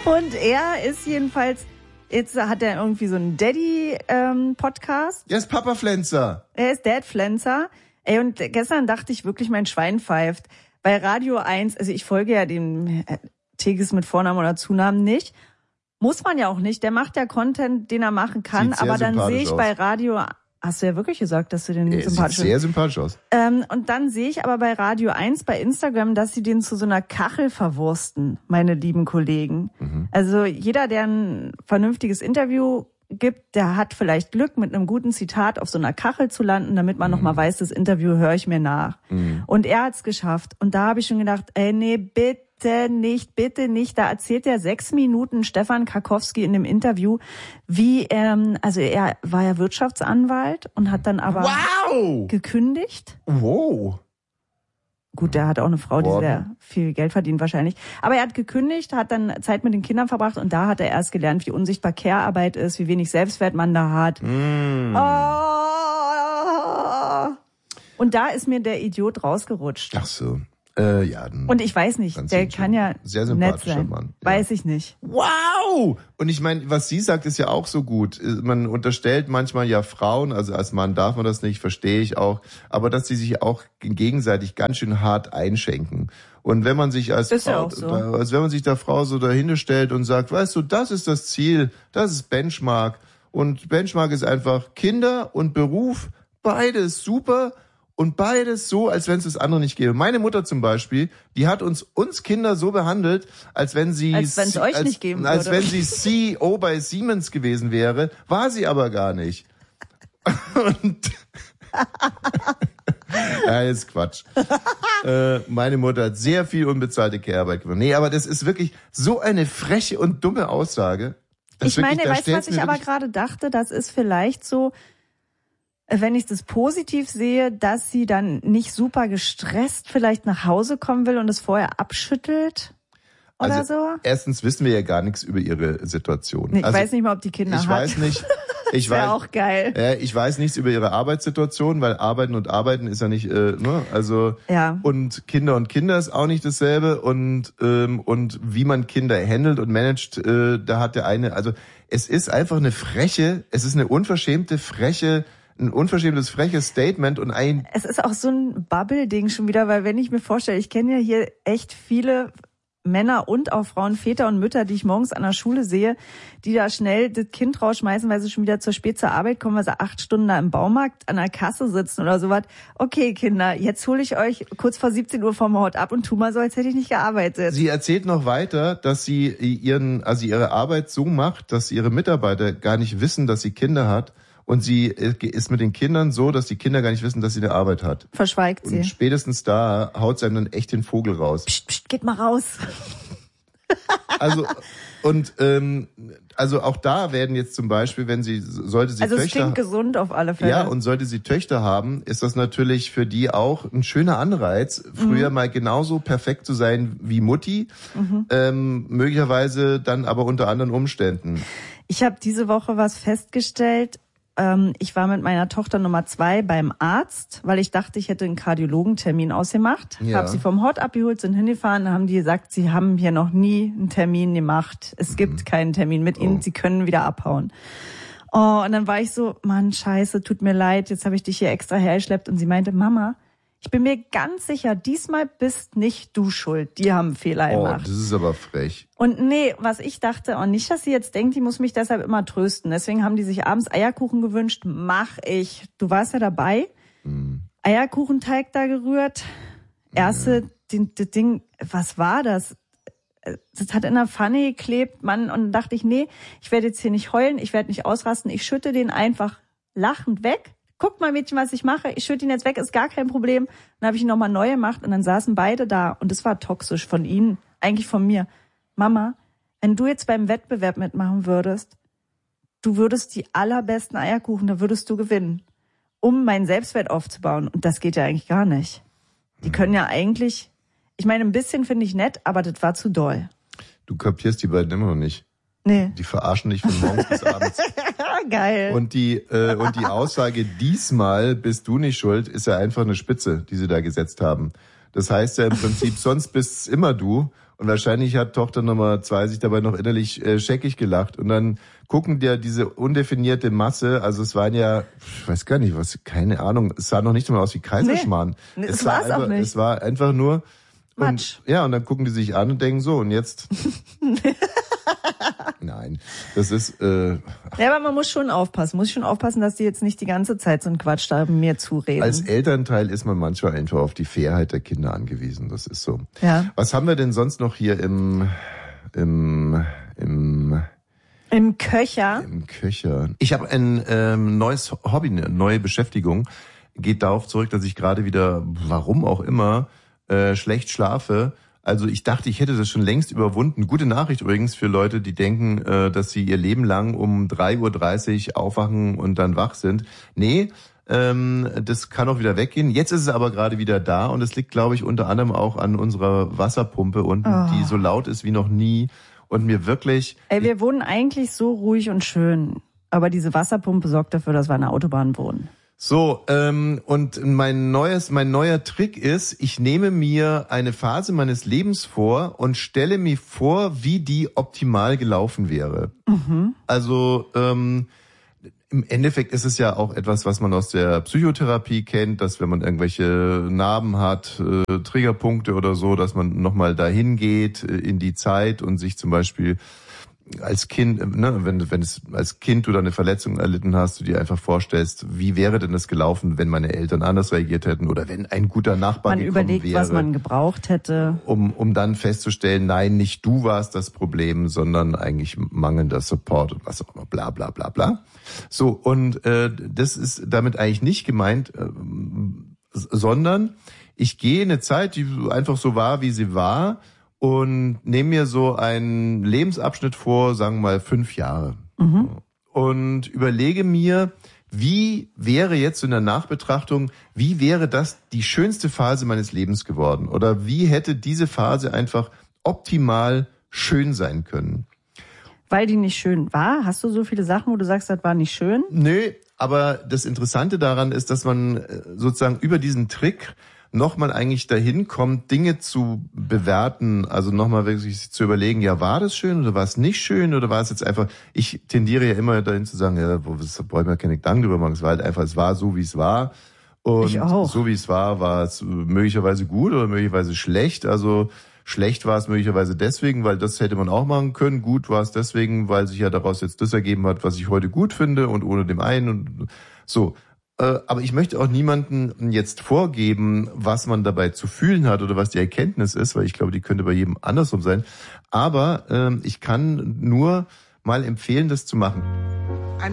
Und er ist jedenfalls, jetzt hat er irgendwie so einen Daddy-Podcast. Er ist Papa Flenzer. Er ist Dad Flenzer. Ey, und gestern dachte ich wirklich, mein Schwein pfeift. Bei Radio 1, also ich folge ja dem Tigges mit Vornamen oder Zunamen nicht. Muss man ja auch nicht. Der macht ja Content, den er machen kann. Aber dann sehe ich bei Radio... Hast du ja wirklich gesagt, dass du den sympathisch findest? Sieht sehr sympathisch aus. Und dann sehe ich aber bei Radio 1 bei Instagram, dass sie den zu so einer Kachel verwursten, meine lieben Kollegen. Mhm. Also jeder, der ein vernünftiges Interview gibt, der hat vielleicht Glück, mit einem guten Zitat auf so einer Kachel zu landen, damit man nochmal weiß, das Interview höre ich mir nach. Mhm. Und er hat's geschafft. Und da habe ich schon gedacht, ey, nee, bitte nicht. Da erzählt er 6 Minuten Stefan Karkowski in dem Interview, wie, also er war ja Wirtschaftsanwalt und hat dann aber gekündigt. Wow. Gut, der hat auch eine Frau, die sehr viel Geld verdient wahrscheinlich. Aber er hat gekündigt, hat dann Zeit mit den Kindern verbracht und da hat er erst gelernt, wie unsichtbar Care-Arbeit ist, wie wenig Selbstwert man da hat. Mm. Oh. Und da ist mir der Idiot rausgerutscht. Ach so. Ja, und ich weiß nicht, der kann ja sehr nett sein. Mann. Ja. Weiß ich nicht. Wow! Und ich meine, was sie sagt, ist ja auch so gut. Man unterstellt manchmal ja Frauen, also als Mann darf man das nicht, verstehe ich auch, aber dass sie sich auch gegenseitig ganz schön hart einschenken. Und wenn man sich als ist Frau, ja auch so. als wenn man sich der Frau so dahinter stellt und sagt, weißt du, das ist das Ziel, das ist Benchmark. Und Benchmark ist einfach Kinder und Beruf, beides super. Und beides so, als wenn es das andere nicht gäbe. Meine Mutter zum Beispiel, die hat uns Kinder so behandelt, als wenn sie nicht geben würde. Als wenn sie CEO bei Siemens gewesen wäre, war sie aber gar nicht. Und ja, ist Quatsch. Meine Mutter hat sehr viel unbezahlte Care-Arbeit gemacht. Nee, aber das ist wirklich so eine freche und dumme Aussage. Ich meine, weißt du, was ich aber gerade dachte? Das ist vielleicht so, wenn ich das positiv sehe, dass sie dann nicht super gestresst vielleicht nach Hause kommen will und es vorher abschüttelt oder also, so? Erstens wissen wir ja gar nichts über ihre Situation. Nee, ich weiß nicht mal, ob die Kinder hat. Weiß nicht. Ich weiß auch geil. Ich weiß nichts über ihre Arbeitssituation, weil Arbeiten ist ja nicht, also ja. Und Kinder ist auch nicht dasselbe und wie man Kinder handelt und managt, da hat der eine, also es ist einfach ein unverschämtes, freches Statement und es ist auch so ein Bubble-Ding schon wieder, weil wenn ich mir vorstelle, ich kenne ja hier echt viele Männer und auch Frauen, Väter und Mütter, die ich morgens an der Schule sehe, die da schnell das Kind rausschmeißen, weil sie schon wieder zu spät zur Arbeit kommen, weil sie 8 Stunden da im Baumarkt an der Kasse sitzen oder sowas. Okay, Kinder, jetzt hole ich euch kurz vor 17 Uhr vom Hort ab und tu mal so, als hätte ich nicht gearbeitet. Sie erzählt noch weiter, dass sie ihre Arbeit so macht, dass ihre Mitarbeiter gar nicht wissen, dass sie Kinder hat. Und sie ist mit den Kindern so, dass die Kinder gar nicht wissen, dass sie eine Arbeit hat. Verschweigt sie. Und spätestens da haut sie einem dann echt den Vogel raus. Psst, geht mal raus. Also auch da werden jetzt zum Beispiel, sollte sie also Töchter... Also es klingt gesund auf alle Fälle. Ja, und sollte sie Töchter haben, ist das natürlich für die auch ein schöner Anreiz, früher mal genauso perfekt zu sein wie Mutti, möglicherweise dann aber unter anderen Umständen. Ich habe diese Woche was festgestellt. Ich war mit meiner Tochter Nummer 2 beim Arzt, weil ich dachte, ich hätte einen Kardiologentermin ausgemacht. Ja. Habe sie vom Hort abgeholt, sind hingefahren, dann haben die gesagt, sie haben hier noch nie einen Termin gemacht. Es gibt keinen Termin mit ihnen, sie können wieder abhauen. Oh, und dann war ich so, Mann, scheiße, tut mir leid, jetzt habe ich dich hier extra hergeschleppt. Und sie meinte, Mama, ich bin mir ganz sicher, diesmal bist nicht du schuld. Die haben Fehler gemacht. Oh, das ist aber frech. Und nee, was ich dachte, nicht, dass sie jetzt denkt, die muss mich deshalb immer trösten. Deswegen haben die sich abends Eierkuchen gewünscht. Mach ich. Du warst ja dabei. Eierkuchenteig da gerührt. Das Ding, was war das? Das hat in der Pfanne geklebt, Mann. Und dann dachte ich, nee, ich werde jetzt hier nicht heulen, ich werde nicht ausrasten. Ich schütte den einfach lachend weg. Guck mal, Mädchen, was ich mache. Ich schütte ihn jetzt weg, ist gar kein Problem. Dann habe ich ihn nochmal neu gemacht und dann saßen beide da. Und es war toxisch von ihnen, eigentlich von mir. Mama, wenn du jetzt beim Wettbewerb mitmachen würdest, du würdest die allerbesten Eierkuchen, da würdest du gewinnen, um meinen Selbstwert aufzubauen. Und das geht ja eigentlich gar nicht. Die können ja eigentlich, ich meine, ein bisschen finde ich nett, aber das war zu doll. Du kapierst die beiden immer noch nicht. Nee. Die verarschen dich von morgens bis abends. Geil. Und die Aussage, diesmal bist du nicht schuld, ist ja einfach eine Spitze, die sie da gesetzt haben. Das heißt ja im Prinzip, sonst bist es immer du Und wahrscheinlich hat Tochter Nummer 2 sich dabei noch innerlich scheckig gelacht. Und dann gucken dir diese undefinierte Masse, also es waren ja, ich weiß gar nicht, was, keine Ahnung, es sah noch nicht mal aus wie Kaiserschmarrn. Nee, es war einfach nicht. Es war einfach nur Matsch. Und, ja, und dann gucken die sich an und denken so, und jetzt? Nein, das ist... Ja, aber man muss schon aufpassen, dass die jetzt nicht die ganze Zeit so einen Quatsch da mir zureden. Als Elternteil ist man manchmal einfach auf die Fairheit der Kinder angewiesen, das ist so. Ja. Was haben wir denn sonst noch hier im Köcher? Im Köcher. Ich habe ein neues Hobby, eine neue Beschäftigung. Geht darauf zurück, dass ich gerade wieder, warum auch immer, schlecht schlafe. Also ich dachte, ich hätte das schon längst überwunden. Gute Nachricht übrigens für Leute, die denken, dass sie ihr Leben lang um 3:30 Uhr aufwachen und dann wach sind. Nee, das kann auch wieder weggehen. Jetzt ist es aber gerade wieder da und es liegt, glaube ich, unter anderem auch an unserer Wasserpumpe unten, die so laut ist wie noch nie und mir wirklich... Wir wohnen eigentlich so ruhig und schön, aber diese Wasserpumpe sorgt dafür, dass wir an der Autobahn wohnen. So, und mein neuer Trick ist, ich nehme mir eine Phase meines Lebens vor und stelle mir vor, wie die optimal gelaufen wäre. Mhm. Also im Endeffekt ist es ja auch etwas, was man aus der Psychotherapie kennt, dass wenn man irgendwelche Narben hat, Triggerpunkte oder so, dass man nochmal dahin geht in die Zeit und sich zum Beispiel als Kind, ne, wenn es als Kind du da eine Verletzung erlitten hast, du dir einfach vorstellst, wie wäre denn das gelaufen, wenn meine Eltern anders reagiert hätten oder wenn ein guter Nachbar gekommen wäre. Man überlegt, was man gebraucht hätte. Um dann festzustellen, nein, nicht du warst das Problem, sondern eigentlich mangelnder Support und was auch immer, bla bla bla bla. So, und das ist damit eigentlich nicht gemeint, sondern ich gehe eine Zeit, die einfach so war, wie sie war, und nehme mir so einen Lebensabschnitt vor, sagen wir mal 5 Jahre. Mhm. Und überlege mir, wie wäre jetzt in der Nachbetrachtung, wie wäre das die schönste Phase meines Lebens geworden? Oder wie hätte diese Phase einfach optimal schön sein können? Weil die nicht schön war? Hast du so viele Sachen, wo du sagst, das war nicht schön? Nö, aber das Interessante daran ist, dass man sozusagen über diesen Trick nochmal eigentlich dahin kommt, Dinge zu bewerten, also nochmal wirklich zu überlegen, ja, war das schön oder war es nicht schön oder war es jetzt einfach, ich tendiere ja immer dahin zu sagen, ja, das brauche ich mir keine Gedanken drüber machen, es war halt einfach, es war so, wie es war und so, wie es war es möglicherweise gut oder möglicherweise schlecht, also schlecht war es möglicherweise deswegen, weil das hätte man auch machen können, gut war es deswegen, weil sich ja daraus jetzt das ergeben hat, was ich heute gut finde und ohne dem einen und so. Aber ich möchte auch niemandem jetzt vorgeben, was man dabei zu fühlen hat oder was die Erkenntnis ist, weil ich glaube, die könnte bei jedem andersrum sein. Aber ich kann nur mal empfehlen, das zu machen.